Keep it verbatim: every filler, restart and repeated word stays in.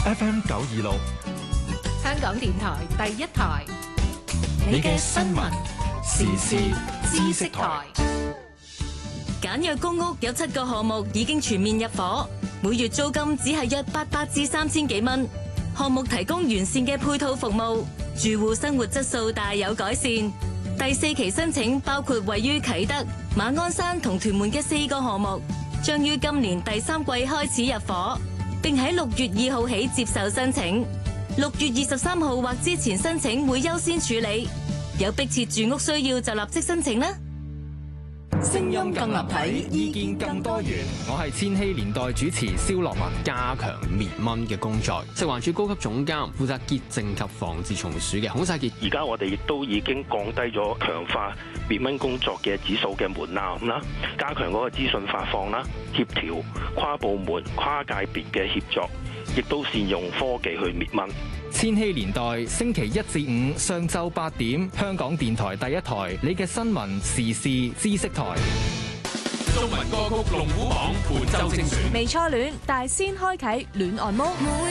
F M 九二六， 香港電台第一台， 你嘅新聞時事知識台。 簡約公屋有七個項目已經全面入伙，每月租金只係約八百至三千幾蚊。項目提供完善嘅配套服務，住戶生活質素大有改善。第四期申請包括位於啟德、馬鞍山同屯門嘅四個項目，將於今年第三季開始入伙，並喺六月二號起接受申請。六月二十三號或之前申請會優先處理。有迫切住屋需要就立即申請啦。 聲音更立體，意見更多元。 我係千禧年代主持蕭樂文。加強滅蚊嘅工作，食環署高級總監負責潔淨及防治蟲鼠嘅孔世傑。 而家我哋亦都已經降低咗強化滅蚊工作嘅指數嘅門檻啦，加強嗰個資訊發放啦，協調跨部門、跨界別嘅協作，亦都善用科技去滅蚊。 千禧年代星期一至五上晝八點，香港電台第一台，你嘅新聞時事知識台。 中文歌曲龍虎榜本周精選。 未初戀，但先開啟戀按摩。